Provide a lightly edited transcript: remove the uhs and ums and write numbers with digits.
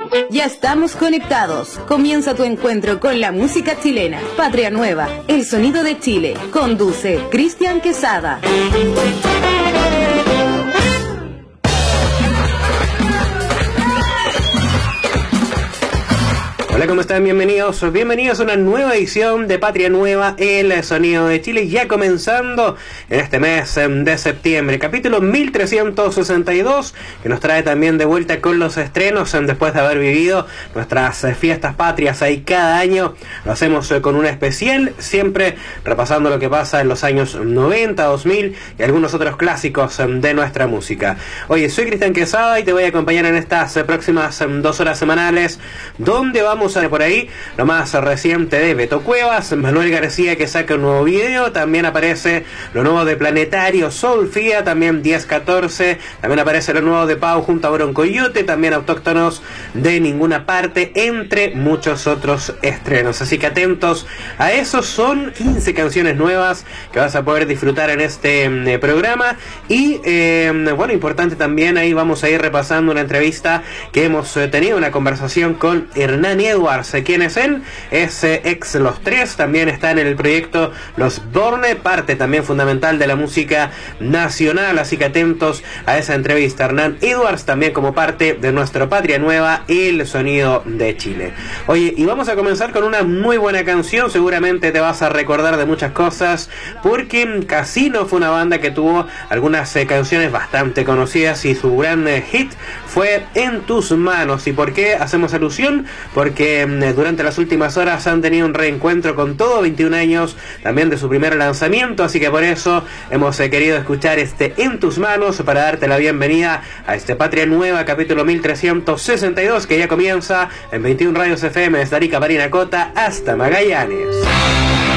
Ya estamos conectados. Comienza tu encuentro con la música chilena. Patria Nueva, el sonido de Chile. Conduce Cristian Quesada. Hola, ¿cómo están? Bienvenidos a una nueva edición de Patria Nueva, el sonido de Chile, ya comenzando en este mes de septiembre, capítulo 1362, que nos trae también de vuelta con los estrenos, después de haber vivido nuestras fiestas patrias ahí cada año. Lo hacemos con un especial, siempre repasando lo que pasa en los años 90, 2000 y algunos otros clásicos de nuestra música. Oye, soy Cristian Quesada y te voy a acompañar en estas próximas 2 horas semanales, donde vamos a por ahí lo más reciente de Beto Cuevas, Manuel García, que saca un nuevo video, también aparece lo nuevo de Planetario, Solfía, también 10-14, también aparece lo nuevo de Pau junto a Broncoyote, también Autóctonos de Ninguna Parte, entre muchos otros estrenos. Así que atentos a eso, son 15 canciones nuevas que vas a poder disfrutar en este programa. Y bueno, importante también, ahí vamos a ir repasando una entrevista que hemos tenido, una conversación con Hernán Edwards. ¿Quién es él? Es ex Los Tres, también está en el proyecto Los Borne, parte también fundamental de la música nacional, así que atentos a esa entrevista. Hernán Edwards, también como parte de nuestra Patria Nueva, el sonido de Chile. Oye, y vamos a comenzar con una muy buena canción, seguramente te vas a recordar de muchas cosas, porque Casino fue una banda que tuvo algunas canciones bastante conocidas y su gran hit fue En Tus Manos. ¿Y por qué hacemos alusión? Porque durante las últimas horas han tenido un reencuentro con todo, 21 años también de su primer lanzamiento, así que por eso hemos querido escuchar este En Tus Manos para darte la bienvenida a este Patria Nueva, capítulo 1362, que ya comienza en 21 radios FM desde Arica, Parinacota hasta Magallanes.